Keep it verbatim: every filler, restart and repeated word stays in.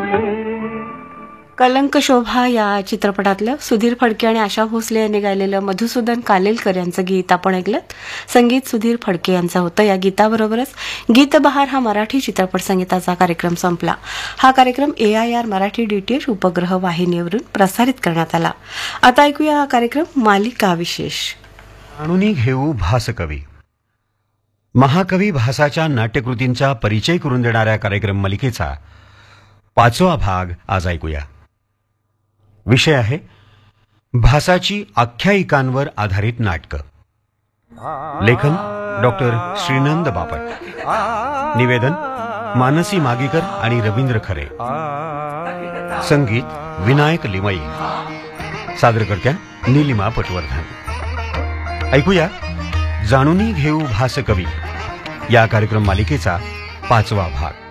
कलंक शोभा या चित्रपटातलं सुधीर फडके आणि आशा भोसले यांनी गायलेलं मधुसूदन कालेलकर यांचं गीत आपण ऐकलं. संगीत सुधीर फडके यांचं होतं. या गीताबरोबरच गीतबहार हा मराठी चित्रपट संगीताचा कार्यक्रम संपला. हा कार्यक्रम ए आय आर मराठी डीटीएच उपग्रह वाहिनीवरून प्रसारित करण्यात आला. आता ऐकूया हा कार्यक्रम मालिका विशेष. जाणूनी घेऊ भासकवी. महाकवी भासाच्या नाट्यकृतींचा परिचय करून देणाऱ्या कार्यक्रम मालिकेचा पाचवा भाग आज ऐकूया. विषय आहे भासाची आख्यायिकांवर आधारित नाटकं. लेखन डॉक्टर श्रीनंद बापट. निवेदन मानसी मागीकर आणि रवींद्र खरे. संगीत विनायक लिमई. सादरकर्त्या नीलिमा पटवर्धन. ऐकूया जाणूनी घेऊ भासकवी या कार्यक्रम मालिकेचा पाचवा भाग.